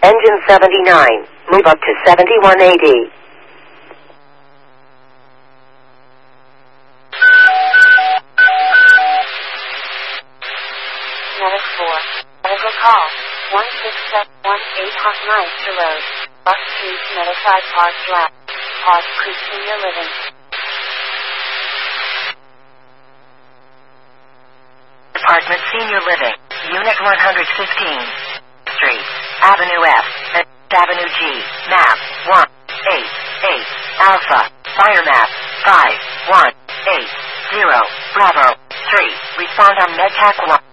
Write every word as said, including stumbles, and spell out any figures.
Engine seventy-nine, move up to seventy-one eighty. Medic four. Medical call. one six seven one eight Hoffmeister Road. Bus Street, Meadowside Park Drive. Hawes Creek Senior Living. Apartment Senior Living. Unit one hundred fifteen. Street. Avenue F. and Avenue G. Map. one eight eight. Alpha. Fire map. five one eight zero. Bravo. three. Respond on MedTech one.